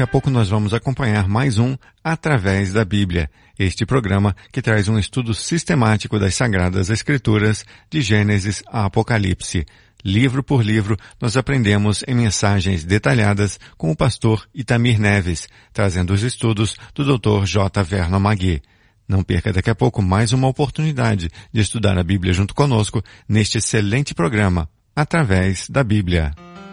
Daqui a pouco nós vamos acompanhar mais um Através da Bíblia, este programa que traz um estudo sistemático das Sagradas Escrituras de Gênesis a Apocalipse. Livro por livro, nós aprendemos em mensagens detalhadas com o pastor Itamir Neves, trazendo os estudos do Dr. J. Vernon Magui. Não perca daqui a pouco mais uma oportunidade de estudar a Bíblia junto conosco neste excelente programa, Através da Bíblia.